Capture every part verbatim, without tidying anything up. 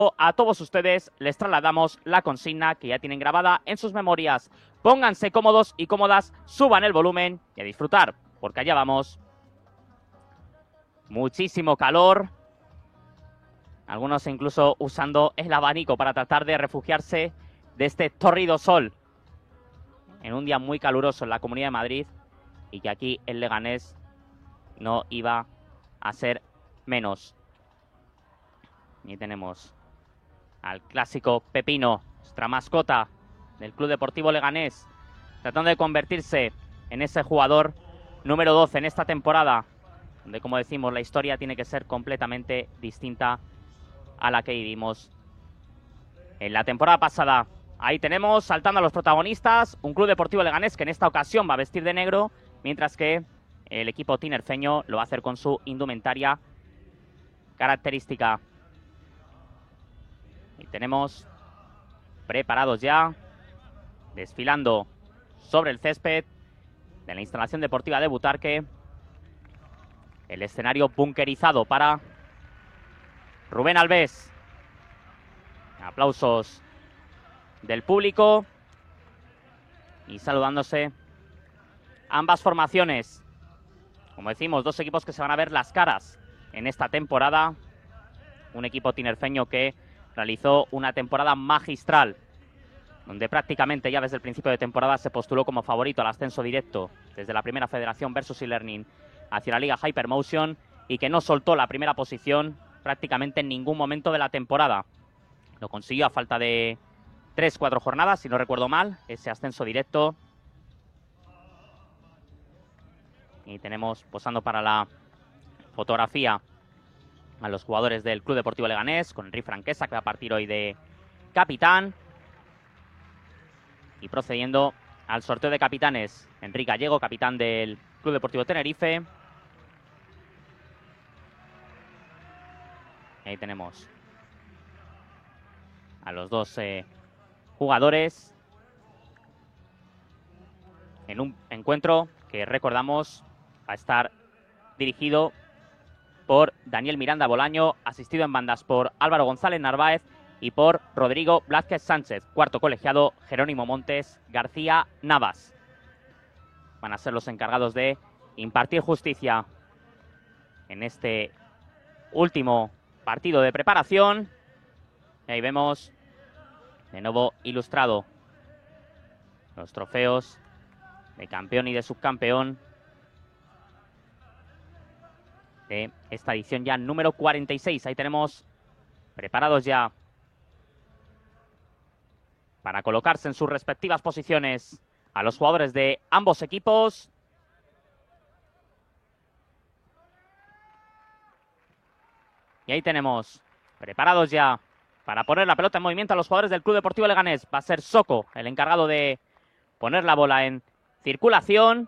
A todos ustedes les trasladamos la consigna que ya tienen grabada en sus memorias. Pónganse cómodos y cómodas, suban el volumen y a disfrutar, porque allá vamos. Muchísimo calor. Algunos incluso usando el abanico para tratar de refugiarse de este tórrido sol. En un día muy caluroso en la Comunidad de Madrid y que aquí en Leganés no iba a ser menos. Y tenemos al clásico Pepino, nuestra mascota del Club Deportivo Leganés, tratando de convertirse en ese jugador número doce en esta temporada, donde, como decimos, la historia tiene que ser completamente distinta a la que vivimos en la temporada pasada. Ahí tenemos, saltando a los protagonistas, un Club Deportivo Leganés que en esta ocasión va a vestir de negro, mientras que el equipo tinerfeño lo va a hacer con su indumentaria característica. Y tenemos preparados ya, desfilando sobre el césped de la instalación deportiva de Butarque, el escenario bunkerizado para Rubén Albés. Aplausos del público y saludándose ambas formaciones. Como decimos, dos equipos que se van a ver las caras en esta temporada. Un equipo tinerfeño que realizó una temporada magistral, donde prácticamente ya desde el principio de temporada se postuló como favorito al ascenso directo desde la primera federación versus e-learning hacia la Liga Hypermotion, y que no soltó la primera posición prácticamente en ningún momento de la temporada. Lo consiguió a falta de tres, cuatro jornadas, si no recuerdo mal, ese ascenso directo. Y tenemos posando para la fotografía a los jugadores del Club Deportivo Leganés, con Enrique Franquesa, que va a partir hoy de capitán. Y procediendo al sorteo de capitanes, Enrique Gallego, capitán del Club Deportivo Tenerife. Y ahí tenemos a los dos eh, jugadores en un encuentro que, recordamos, va a estar dirigido por Daniel Miranda Bolaño, asistido en bandas por Álvaro González Narváez y por Rodrigo Blázquez Sánchez. Cuarto colegiado, Jerónimo Montes García Navas. Van a ser los encargados de impartir justicia en este último partido de preparación. Y ahí vemos de nuevo ilustrado los trofeos de campeón y de subcampeón de esta edición ya número cuarenta y seis. Ahí tenemos preparados ya para colocarse en sus respectivas posiciones a los jugadores de ambos equipos. Y ahí tenemos preparados ya para poner la pelota en movimiento a los jugadores del Club Deportivo Leganés. Va a ser Soco el encargado de poner la bola en circulación.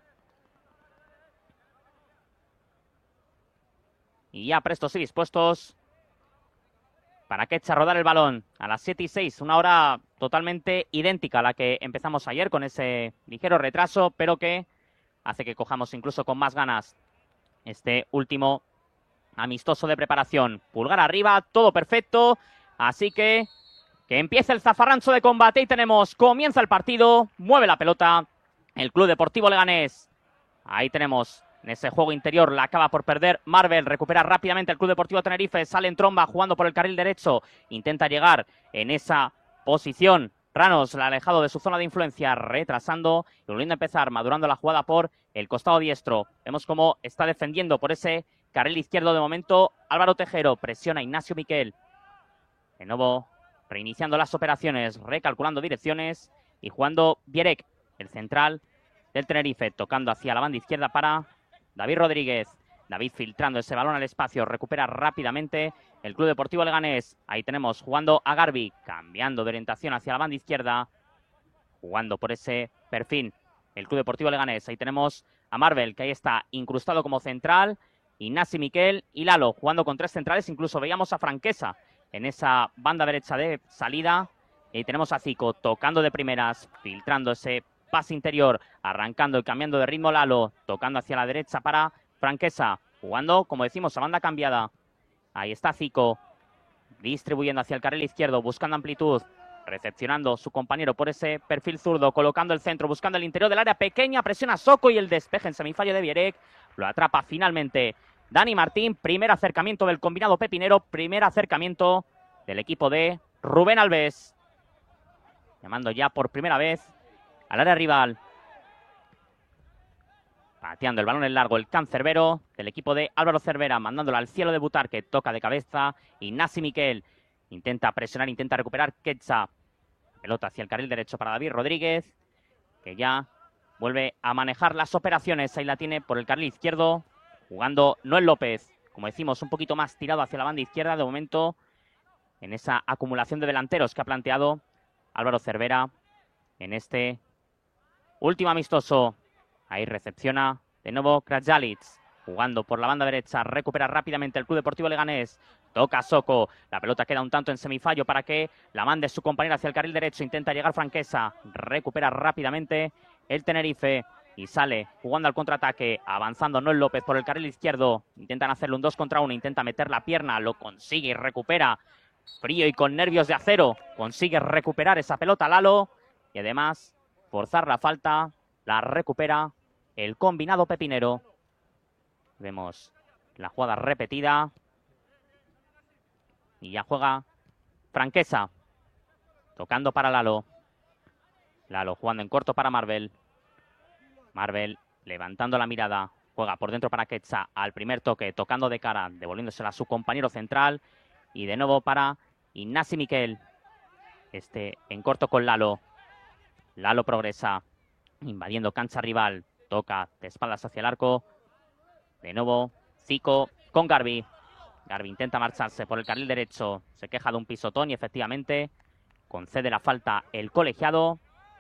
Y ya prestos y dispuestos para que eche a rodar el balón a las siete y seis. Una hora totalmente idéntica a la que empezamos ayer, con ese ligero retraso, pero que hace que cojamos incluso con más ganas este último amistoso de preparación. Pulgar arriba, todo perfecto. Así que que empiece el zafarrancho de combate y tenemos, comienza el partido, mueve la pelota el Club Deportivo Leganés. Ahí tenemos, en ese juego interior, la acaba por perder Marvel. Recupera rápidamente el Club Deportivo Tenerife. Sale en tromba jugando por el carril derecho. Intenta llegar en esa posición. Ranos, la alejado de su zona de influencia, retrasando y volviendo a empezar, madurando la jugada por el costado diestro. Vemos cómo está defendiendo por ese carril izquierdo de momento Álvaro Tejero. Presiona Ignacio Miquel. De nuevo, reiniciando las operaciones, recalculando direcciones y jugando Bierek, el central del Tenerife, tocando hacia la banda izquierda para David Rodríguez. David filtrando ese balón al espacio, recupera rápidamente el Club Deportivo Leganés. Ahí tenemos jugando a Garbi, cambiando de orientación hacia la banda izquierda, jugando por ese perfil el Club Deportivo Leganés. Ahí tenemos a Marvel, que ahí está incrustado como central. Ignasi Miquel y Lalo jugando con tres centrales. Incluso veíamos a Franquesa en esa banda derecha de salida. Y ahí tenemos a Zico tocando de primeras, filtrando ese pase interior, arrancando y cambiando de ritmo Lalo, tocando hacia la derecha para Franquesa, jugando, como decimos, a banda cambiada. Ahí está Zico, distribuyendo hacia el carril izquierdo, buscando amplitud, recepcionando su compañero por ese perfil zurdo, colocando el centro, buscando el interior del área pequeña, presiona Soko y el despeje en semifallo de Bierek. Lo atrapa finalmente Dani Martín. Primer acercamiento del combinado pepinero, primer acercamiento del equipo de Rubén Alves. Llamando ya por primera vez al área rival. Pateando el balón en largo, el cancerbero del equipo de Álvaro Cervera, mandándolo al cielo de Butarque, toca de cabeza. Ignasi Miquel intenta presionar, intenta recuperar Quetza. Pelota hacia el carril derecho para David Rodríguez, que ya vuelve a manejar las operaciones. Ahí la tiene por el carril izquierdo, jugando Noel López. Como decimos, un poquito más tirado hacia la banda izquierda de momento en esa acumulación de delanteros que ha planteado Álvaro Cervera en este último amistoso. Ahí recepciona de nuevo Krajalic, jugando por la banda derecha, recupera rápidamente el Club Deportivo Leganés. Toca Soko, la pelota queda un tanto en semifallo para que la mande su compañero hacia el carril derecho. Intenta llegar Franquesa, recupera rápidamente el Tenerife y sale jugando al contraataque, avanzando Noel López por el carril izquierdo. Intentan hacerle un dos contra uno, intenta meter la pierna, lo consigue y recupera. Frío y con nervios de acero, consigue recuperar esa pelota Lalo y además forzar la falta, la recupera el combinado pepinero. Vemos la jugada repetida. Y ya juega Franquesa. Tocando para Lalo. Lalo jugando en corto para Marvel. Marvel levantando la mirada. Juega por dentro para Quetza. Al primer toque, tocando de cara, devolviéndosela a su compañero central. Y de nuevo para Ignasi Miquel. Este en corto con Lalo. Lalo progresa, invadiendo cancha rival. Toca de espaldas hacia el arco. De nuevo, Zico con Garbi. Garbi intenta marcharse por el carril derecho. Se queja de un pisotón y efectivamente concede la falta el colegiado.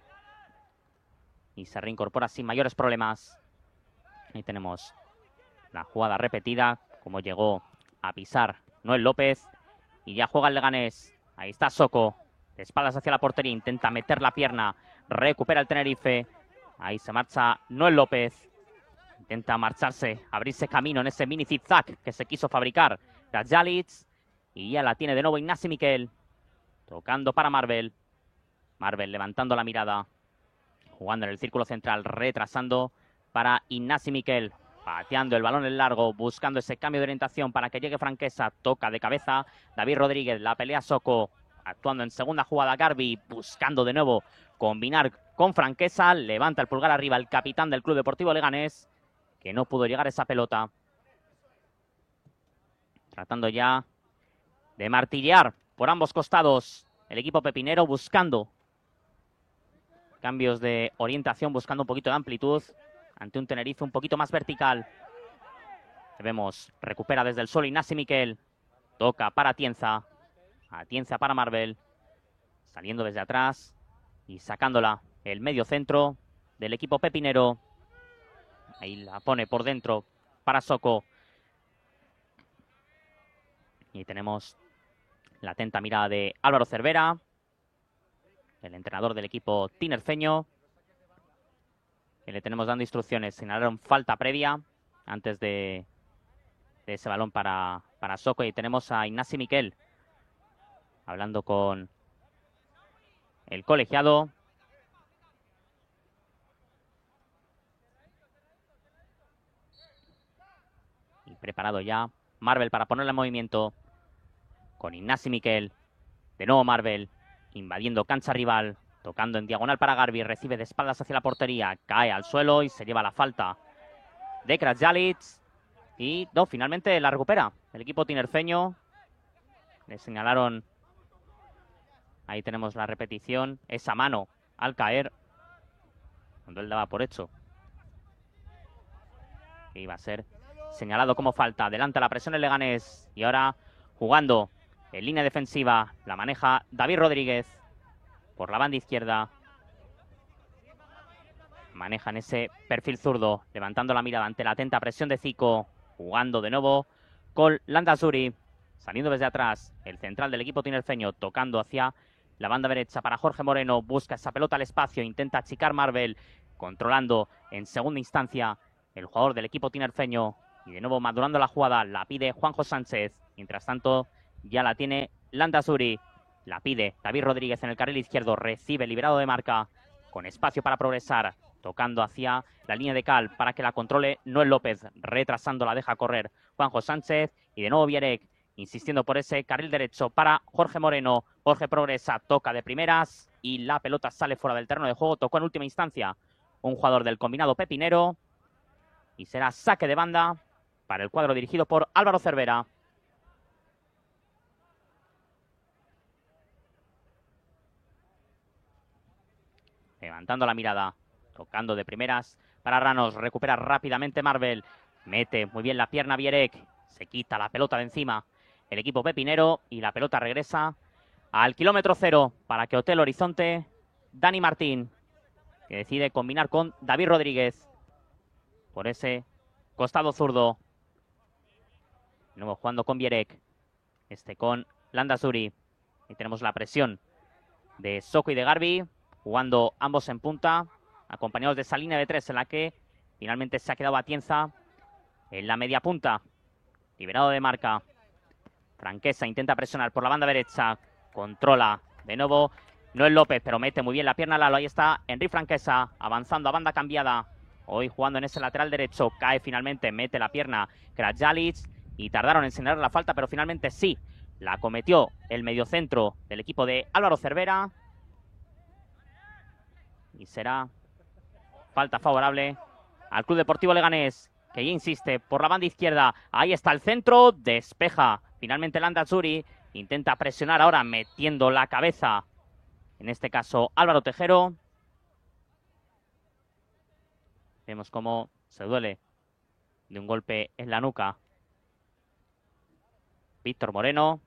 Y se reincorpora sin mayores problemas. Ahí tenemos la jugada repetida. Como llegó a pisar Noel López. Y ya juega el Leganés. Ahí está Soko. De espaldas hacia la portería. Intenta meter la pierna. Recupera el Tenerife. Ahí se marcha Noel López. Intenta marcharse, abrirse camino en ese mini zigzag que se quiso fabricar Krajalic. Y ya la tiene de nuevo Ignasi Miquel. Tocando para Marvel. Marvel levantando la mirada. Jugando en el círculo central, retrasando para Ignasi Miquel. Pateando el balón en largo, buscando ese cambio de orientación para que llegue Franquesa. Toca de cabeza David Rodríguez, la pelea Soko. Actuando en segunda jugada Garbi, buscando de nuevo combinar con Franquesa. Levanta el pulgar arriba el capitán del Club Deportivo Leganés, que no pudo llegar a esa pelota. Tratando ya de martillear por ambos costados el equipo pepinero, buscando cambios de orientación, buscando un poquito de amplitud ante un Tenerife un poquito más vertical. Vemos, recupera desde el suelo Ignasi Miquel. Toca para Atienza. Atienza para Marvel. Saliendo desde atrás y sacándola el medio centro del equipo pepinero. Ahí la pone por dentro para Soko. Y tenemos la atenta mirada de Álvaro Cervera, el entrenador del equipo tinerfeño, que le tenemos dando instrucciones. Señalaron falta previa antes de, de ese balón para, para Soko. Y tenemos a Ignasi Miquel hablando con el colegiado. Y preparado ya Marvel para ponerle en movimiento con Ignasi Miquel. De nuevo Marvel invadiendo cancha rival, tocando en diagonal para Garbi, recibe de espaldas hacia la portería, cae al suelo y se lleva la falta de Krajalic. Y no, finalmente la recupera el equipo tinerfeño. Le señalaron, ahí tenemos la repetición, esa mano al caer, cuando él daba por hecho que iba a ser señalado como falta. Adelanta la presión el Leganés y ahora jugando en línea defensiva, la maneja David Rodríguez por la banda izquierda. Manejan ese perfil zurdo, levantando la mirada ante la atenta presión de Zico. Jugando de nuevo con Landazuri, saliendo desde atrás el central del equipo tinerfeño, tocando hacia la banda derecha para Jorge Moreno. Busca esa pelota al espacio, intenta achicar Marvel, controlando en segunda instancia el jugador del equipo tinerfeño. Y de nuevo madurando la jugada, la pide Juanjo Sánchez. Mientras tanto, ya la tiene Landazuri. La pide David Rodríguez en el carril izquierdo. Recibe liberado de marca. Con espacio para progresar. Tocando hacia la línea de cal para que la controle Noel López. Retrasando la deja correr Juanjo Sánchez. Y de nuevo Vierek insistiendo por ese carril derecho para Jorge Moreno. Jorge progresa, toca de primeras y la pelota sale fuera del terreno de juego. Tocó en última instancia un jugador del combinado pepinero. Y será saque de banda para el cuadro dirigido por Álvaro Cervera. Levantando la mirada, tocando de primeras para Ranos. Recupera rápidamente Marvel. Mete muy bien la pierna Vierek. Se quita la pelota de encima el equipo pepinero y la pelota regresa al kilómetro cero para que Hotel Horizonte. Dani Martín, que decide combinar con David Rodríguez por ese costado zurdo. De nuevo jugando con Vierek. Este con Landazuri. Y tenemos la presión de Soko y de Garbi, jugando ambos en punta, acompañados de esa línea de tres en la que finalmente se ha quedado Atienza en la media punta. Liberado de marca. Franquesa intenta presionar por la banda derecha. Controla de nuevo Noel López, pero mete muy bien la pierna Lalo. Ahí está Henry Franquesa, avanzando a banda cambiada. Hoy jugando en ese lateral derecho. Cae finalmente, mete la pierna Krajalic. Y tardaron en señalar la falta, pero finalmente sí. La cometió el mediocentro del equipo de Álvaro Cervera. Y será falta favorable al Club Deportivo Leganés, que ya insiste por la banda izquierda. Ahí está el centro, despeja finalmente Landazuri. Intenta presionar ahora metiendo la cabeza, en este caso Álvaro Tejero. Vemos cómo se duele de un golpe en la nuca Víctor Moreno,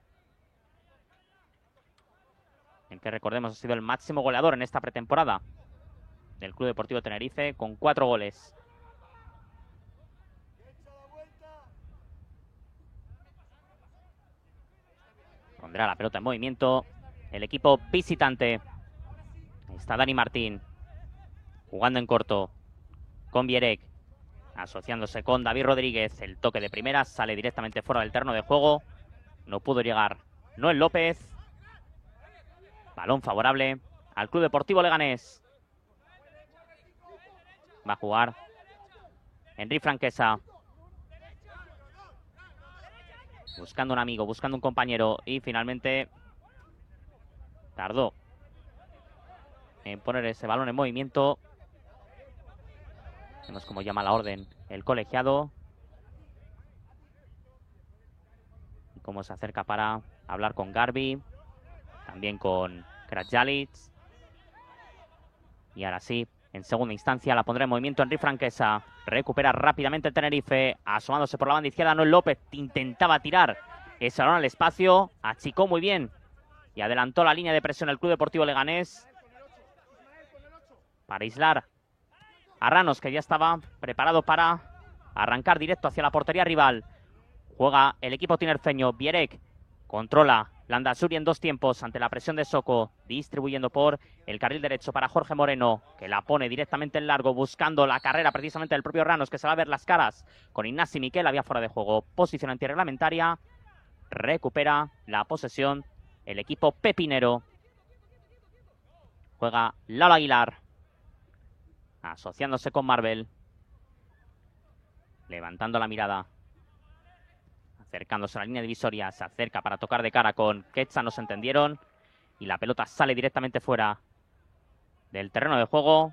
en que recordemos ha sido el máximo goleador en esta pretemporada del Club Deportivo Tenerife, con cuatro goles. Pondrá la pelota en movimiento el equipo visitante. Ahí está Dani Martín, jugando en corto con Vierek, asociándose con David Rodríguez. El toque de primera sale directamente fuera del terreno de juego. No pudo llegar Noel López. Balón favorable al Club Deportivo Leganés. Va a jugar Henry Franquesa. Buscando un amigo, buscando un compañero. Y finalmente tardó en poner ese balón en movimiento. Vemos cómo llama la orden el colegiado. Y cómo se acerca para hablar con Garbi. También con Krajalic. Y ahora sí, en segunda instancia la pondrá en movimiento Henry Franquesa. Recupera rápidamente el Tenerife. Asomándose por la banda izquierda Noel López. Intentaba tirar ese balón al espacio. Achicó muy bien. Y adelantó la línea de presión el Club Deportivo Leganés. Para aislar a Ranos, que ya estaba preparado para arrancar directo hacia la portería rival. Juega el equipo tinerfeño. Vierek controla Landazuri en dos tiempos ante la presión de Soko, distribuyendo por el carril derecho para Jorge Moreno, que la pone directamente en largo, buscando la carrera precisamente del propio Ranos, que se va a ver las caras con Ignasi Miquel. Había fuera de juego, posición antirreglamentaria. Recupera la posesión el equipo pepinero. Juega Lalo Aguilar, asociándose con Marvel, levantando la mirada, acercándose a la línea divisoria. Se acerca para tocar de cara con Quetzal, no se entendieron. Y la pelota sale directamente fuera del terreno de juego.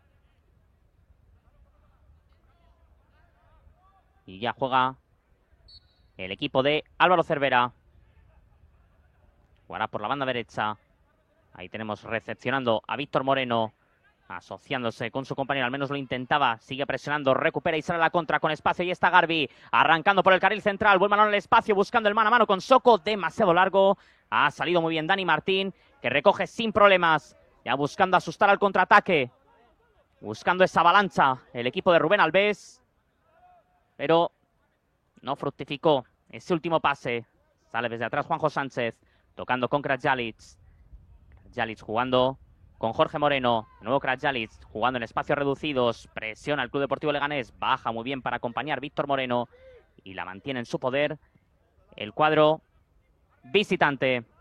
Y ya juega el equipo de Álvaro Cervera. Jugará por la banda derecha. Ahí tenemos recepcionando a Víctor Moreno, asociándose con su compañero, al menos lo intentaba. Sigue presionando, recupera y sale a la contra con espacio. Y está Garbi arrancando por el carril central. Buen balón al espacio, buscando el mano a mano con Soko. Demasiado largo. Ha salido muy bien Dani Martín, que recoge sin problemas. Ya buscando asustar al contraataque. Buscando esa avalancha el equipo de Rubén Alves. Pero no fructificó ese último pase. Sale desde atrás Juanjo Sánchez, tocando con Krajalic. Krajalic jugando con Jorge Moreno. De nuevo Krajalic jugando en espacios reducidos. Presiona al Club Deportivo Leganés. Baja muy bien para acompañar Víctor Moreno. Y la mantiene en su poder el cuadro visitante.